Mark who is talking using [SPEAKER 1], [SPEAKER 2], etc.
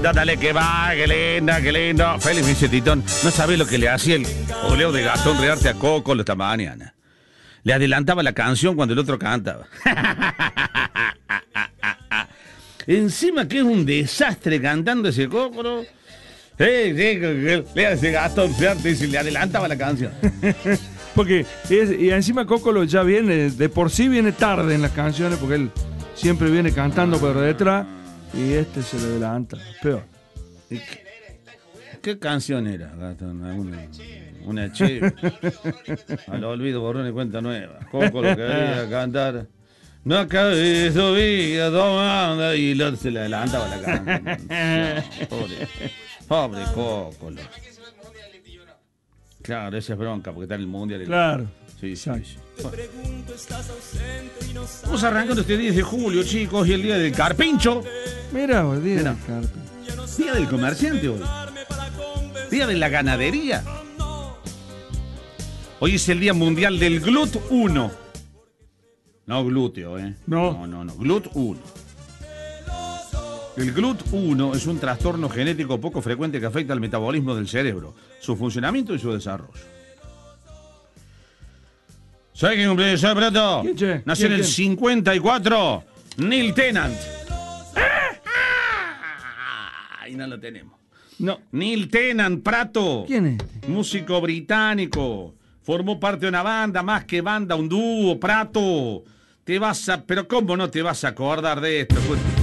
[SPEAKER 1] lindo, dale que va, qué lindo, qué lindo. Félix dice Titón, no sabés lo que le hacía el oleo de Gastón Rearte a Coco esta mañana. Le adelantaba la canción cuando el otro cantaba. Encima que es un desastre cantando ese Coco. Le hace Gastón Rearte y le adelantaba la canción.
[SPEAKER 2] Porque y encima Cocolo ya viene, de por sí viene tarde en las canciones, porque él siempre viene cantando por detrás y se le adelanta. Peor.
[SPEAKER 1] ¿Qué canción era, Gastón? Una chévere. Al olvido, borrón y cuenta nueva. Coco lo quería cantar. No acabé su vida tomando. Y se le adelantaba la canción. Pobre Coco. Claro, esa es bronca porque está en el mundial.
[SPEAKER 2] Claro.
[SPEAKER 1] Sí. Vamos arrancando este 10 de julio, chicos, y el día del carpincho.
[SPEAKER 2] Mira, el día del carpincho.
[SPEAKER 1] Día del comerciante hoy. Día de la ganadería. Hoy es el día mundial del GLUT1. No glúteo, No. GLUT1. El GLUT1 es un trastorno genético poco frecuente que afecta al metabolismo del cerebro, su funcionamiento y su desarrollo. ¿Sabe quién cumple ese plato? Nació en el 54, Neil Tennant. Ahí no lo tenemos.
[SPEAKER 2] No.
[SPEAKER 1] Neil Tennant, Prato.
[SPEAKER 2] ¿Quién es?
[SPEAKER 1] Músico británico. Formó parte de una banda, más que banda, un dúo, Prato. Pero ¿cómo no te vas a acordar de esto?